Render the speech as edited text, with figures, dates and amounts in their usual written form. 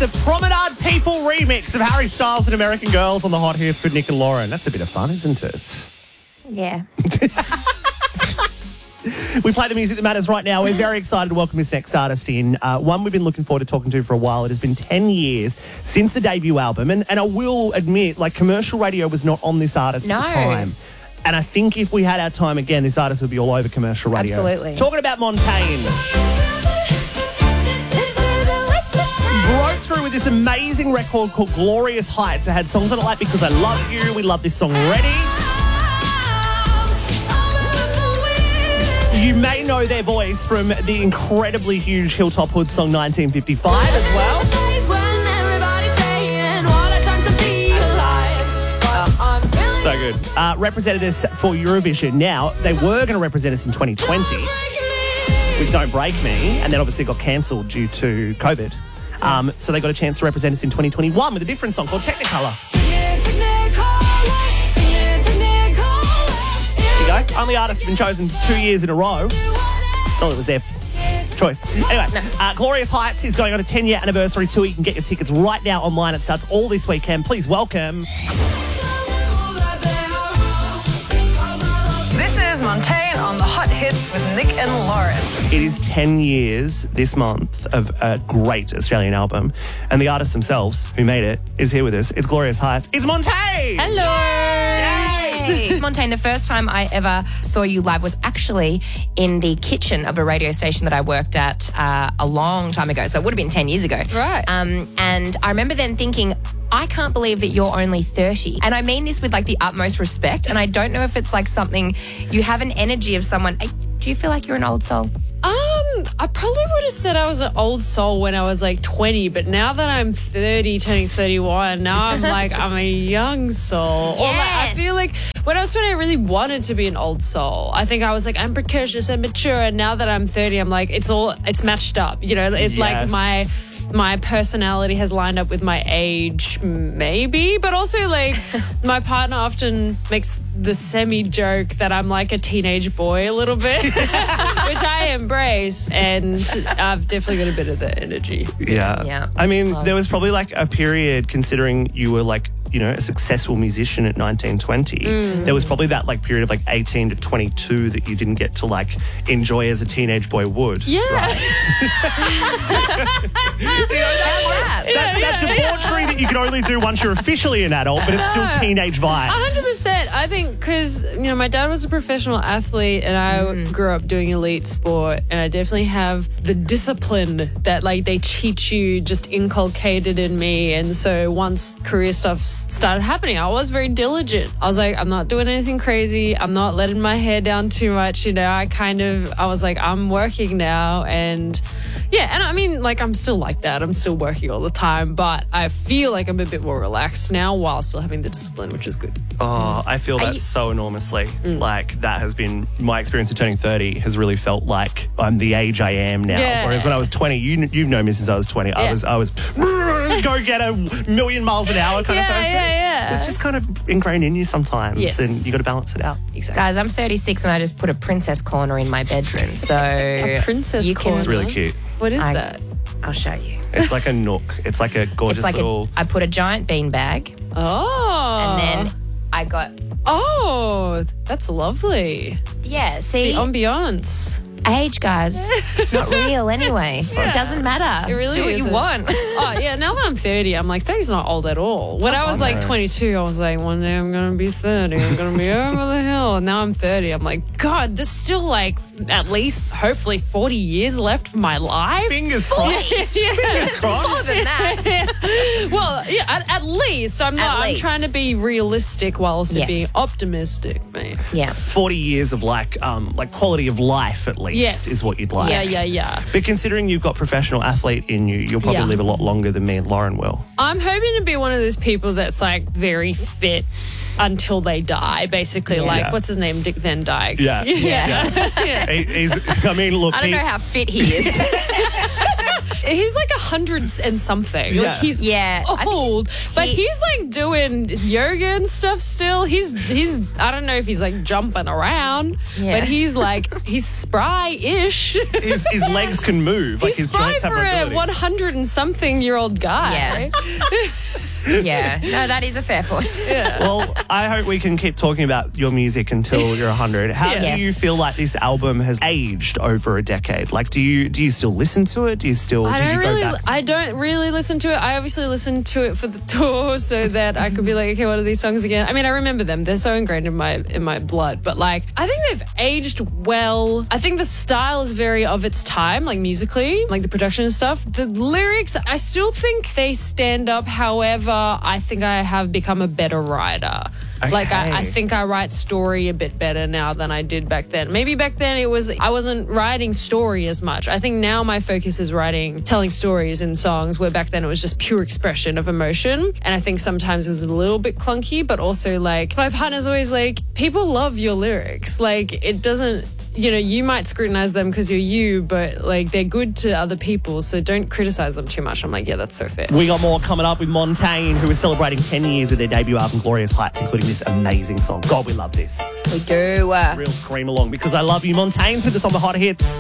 the Promenade People remix of Harry Styles and American Girls on the Hot Hits with Nick and Lauren. That's a bit of fun, isn't it? Yeah. We play the music that matters right now. We're very excited to welcome this next artist in. One we've been looking forward to talking to for a while. It has been 10 years since the debut album. And I will admit, like, commercial radio was not on this artist at the time. And I think if we had our time again, this artist would be all over commercial radio. Absolutely. Talking about Montaigne. Broke through with this amazing record called Glorious Heights. It had songs on it like Because I Love You, We Love This Song Already. You may know their voice from the incredibly huge Hilltop Hood song 1955 as well. So good. Represented us for Eurovision. Now, they were going to represent us in 2020 with Don't Break Me, and then obviously got cancelled due to COVID. So they got a chance to represent us in 2021 with a different song called Technicolor. There you go. Only artist has been chosen 2 years in a row. Oh, it was their choice. Anyway, Glorious Heights is going on a 10-year anniversary tour. You can get your tickets right now online. It starts all this weekend. Please welcome... This is Montaigne on the Hot Hits with Nick and Lauren. It is 10 years this month of a great Australian album. And the artists themselves who made it is here with us. It's Glorious Heights. It's Montaigne! Hello! Yay! Montaigne, the first time I ever saw you live was actually in the kitchen of a radio station that I worked at a long time ago. So it would have been 10 years ago. Right. And I remember then thinking, I can't believe that you're only 30. And I mean this with like the utmost respect. And I don't know if it's like something, you have an energy of someone. Do you feel like you're an old soul? I probably would have said I was an old soul when I was like 20, but now that I'm 30, turning 31, now I'm like, I'm a young soul. Yes. Or like, I feel like when I was 20, I really wanted to be an old soul. I think I was like, I'm precocious and mature. And now that I'm 30, I'm like, it's matched up. You know, it's like my personality has lined up with my age, maybe, but also like my partner often makes the semi-joke that I'm like a teenage boy a little bit, which I embrace, and I've definitely got a bit of the energy. Yeah. I mean, there was probably like a period, considering you were like, you know, a successful musician at 19, 20. There was probably that like period of like 18 to 22 that you didn't get to like enjoy as a teenage boy would. Yeah. Right? That debauchery that you can only do once you're officially an adult, but it's still teenage vibes. 100%. I think because, you know, my dad was a professional athlete and I grew up doing elite sport, and I definitely have the discipline that like they teach you just inculcated in me. And so once career stuff started happening, I was very diligent. I was like, I'm not doing anything crazy. I'm not letting my hair down too much. You know, I was like, I'm working now. And yeah, and I mean, like, I'm still like that. I'm still working all the time, but I feel like I'm a bit more relaxed now while still having the discipline, which is good. Oh, I feel that so enormously. Like, that has been my experience of turning 30 has really felt like I'm the age I am now. Yeah. Whereas when I was 20, you've known me since I was 20. Yeah. I was go get a million miles an hour kind of person. Yeah. It's just kind of ingrained in you sometimes, Yes. and you got to balance it out. Exactly. Guys, I'm 36 and I just put a princess corner in my bedroom. So A princess corner? It's really cute. What is that? I'll show you. It's like a nook. It's like a gorgeous It's like little... I put a giant beanbag Oh. and then I got... Oh, that's lovely. Yeah, see? The ambiance. Age, guys. It's not real anyway. It doesn't matter. It really Do what isn't. you want. Oh, yeah, now that I'm 30, I'm like, 30's not old at all. When I was like 22, I was like, one day I'm going to be 30. I'm going to be over the hill. And now I'm 30. I'm like, God, there's still like at least, hopefully, 40 years left of my life. Fingers crossed. Yeah. Fingers crossed. More than that. Well, yeah, at least. I'm trying to be realistic while also Yes. being optimistic, mate. Yeah. 40 years of like quality of life at least is what you'd like. Yeah. But considering you've got professional athlete in you, you'll probably live a lot longer than me and Lauren will. I'm hoping to be one of those people that's like very fit until they die, basically. Yeah. Like, what's his name? Dick Van Dyke. Yeah. Yeah. I mean, look, I don't know how fit he is. he's like 100 and something. Yeah. Like he's old, but he's like doing yoga and stuff still. He's I don't know if he's like jumping around, but he's spry-ish. His legs can move. Like He's his spry joints have for a mobility. 100 and something year old guy. Yeah. Yeah, no, that is a fair point. Well, I hope we can keep talking about your music until you're 100. How Yes. do you feel like this album has aged over a decade? Like, do you still listen to it? Do you still? I did you don't go back? I don't really listen to it. I obviously listen to it for the tour so that I could be like, okay, what are these songs again? I mean, I remember them. They're so ingrained in my blood. But like, I think they've aged well. I think the style is very of its time, like musically, like the production and stuff. The lyrics, I still think they stand up. However, I think I have become a better writer. Like I think I write story a bit better now than I did back then. Maybe back then I wasn't writing story as much. I think now my focus is telling stories in songs, where back then it was just pure expression of emotion. And I think sometimes it was a little bit clunky, but also like my partner's always like, people love your lyrics. Like it doesn't, you might scrutinize them because you're you, but like they're good to other people, so don't criticize them too much. I'm like, yeah, that's so fair. We got more coming up with Montaigne, who is celebrating 10 years of their debut album, Glorious Heights, including this amazing song. God, we love this. We do. Real scream along because I love you. Montaigne's with us on the Hot Hits.